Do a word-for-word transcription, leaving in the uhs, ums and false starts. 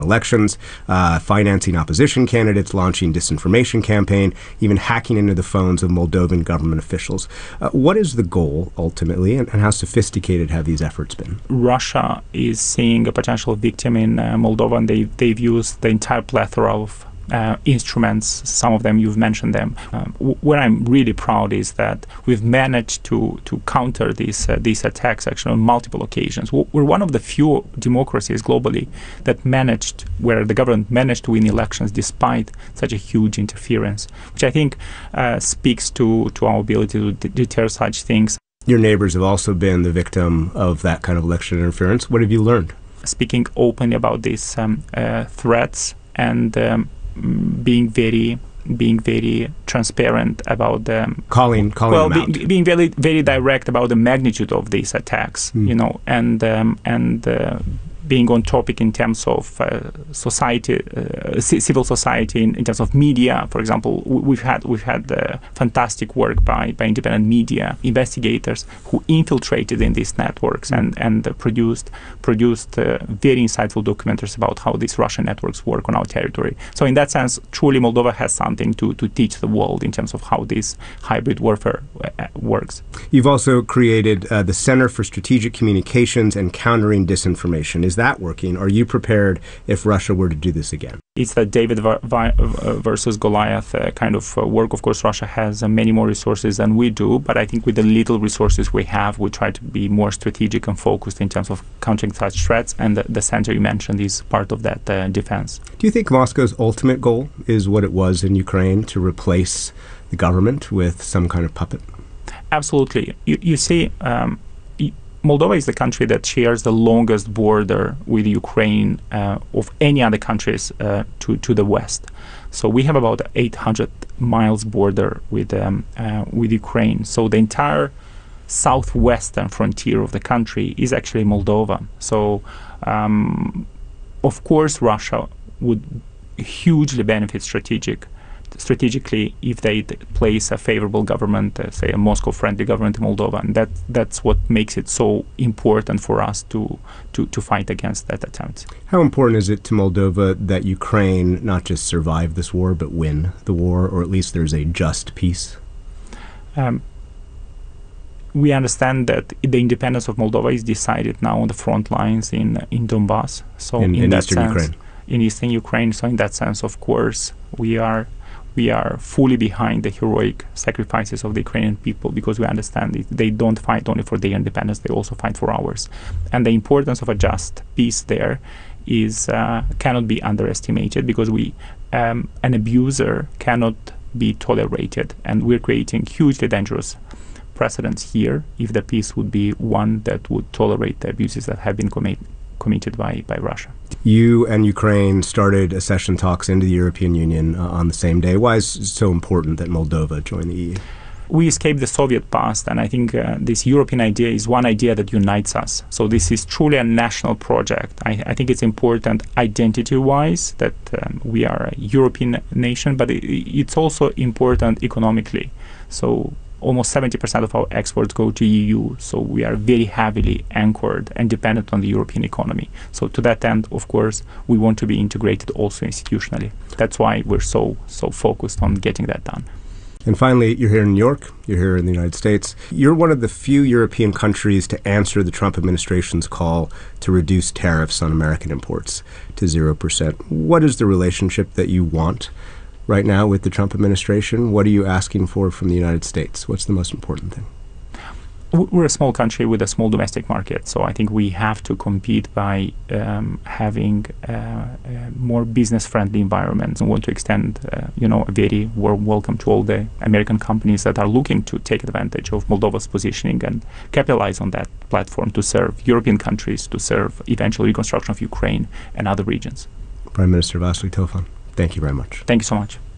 elections, uh, financing opposition candidates, launching disinformation campaign, even hacking into the phones of Moldovan government officials. Uh, what is the goal ultimately, and, and how sophisticated have these efforts been? Russia is seeing a potential victim in uh, Moldova, and they, they've used the entire plethora of Uh, instruments. Some of them, you've mentioned them. Um, w- what I'm really proud is that we've managed to to counter these uh, these attacks actually on multiple occasions. W- we're one of the few democracies globally that managed, where the government managed to win elections despite such a huge interference, which I think uh, speaks to, to our ability to d- deter such things. Your neighbors have also been the victim of that kind of election interference. What have you learned? Speaking openly about these um, uh, threats and um, being very being very transparent about them, calling calling well, them out. Be, being very very direct about the magnitude of these attacks, mm. you know, and um, and uh, being on topic in terms of uh, society, uh, c- civil society, in, in terms of media, for example. We've had we've had uh, fantastic work by, by independent media investigators who infiltrated in these networks and and uh, produced produced uh, very insightful documentaries about how these Russian networks work on our territory. So in that sense, truly Moldova has something to to teach the world in terms of how this hybrid warfare uh, works. You've also created uh, the Center for Strategic Communications and Countering Disinformation. Is that working? Are you prepared if Russia were to do this again? It's the David v- v- versus Goliath uh, kind of uh, work. Of course, Russia has uh, many more resources than we do, but I think with the little resources we have, we try to be more strategic and focused in terms of countering such threats, and the, the center you mentioned is part of that uh, defense. Do you think Moscow's ultimate goal is what it was in Ukraine, to replace the government with some kind of puppet? Absolutely. You, you see, um, Moldova is the country that shares the longest border with Ukraine uh, of any other countries uh, to, to the west. So we have about eight hundred miles border with um, uh, with Ukraine. So the entire southwestern frontier of the country is actually Moldova. So um, of course Russia would hugely benefit strategic strategically if they t- place a favorable government, uh, say a Moscow-friendly government in Moldova, and that that's what makes it so important for us to to to fight against that attempt. How important is it to Moldova that Ukraine not just survive this war but win the war, or at least there's a just peace? Um, we understand that the independence of Moldova is decided now on the front lines in in Donbass. So in, in, in that eastern sense, Ukraine. in eastern Ukraine. So in that sense, of course, we are. We are fully behind the heroic sacrifices of the Ukrainian people, because we understand it. They don't fight only for their independence, they also fight for ours. And the importance of a just peace there is uh, cannot be underestimated, because we um, an abuser cannot be tolerated. And we're creating hugely dangerous precedents here if the peace would be one that would tolerate the abuses that have been committed. committed by, by Russia. You and Ukraine started accession talks into the European Union uh, on the same day. Why is it so important that Moldova join the E U? We escaped the Soviet past, and I think uh, this European idea is one idea that unites us. So this is truly a national project. I, I think it's important identity-wise that um, we are a European nation, but it, it's also important economically. So almost seventy percent of our exports go to E U, so we are very heavily anchored and dependent on the European economy. So to that end, of course, we want to be integrated also institutionally. That's why we're so so focused on getting that done. And finally, you're here in New York, you're here in the United States. You're one of the few European countries to answer the Trump administration's call to reduce tariffs on American imports to zero percent. What is the relationship that you want right now with the Trump administration? What are you asking for from the United States? What's the most important thing? We're a small country with a small domestic market, so I think we have to compete by um, having uh, a more business-friendly environment. I want to extend, uh, you know, a very warm welcome to all the American companies that are looking to take advantage of Moldova's positioning and capitalize on that platform to serve European countries, to serve eventual reconstruction of Ukraine and other regions. Prime Minister Vasily Tofan, thank you very much. Thank you so much.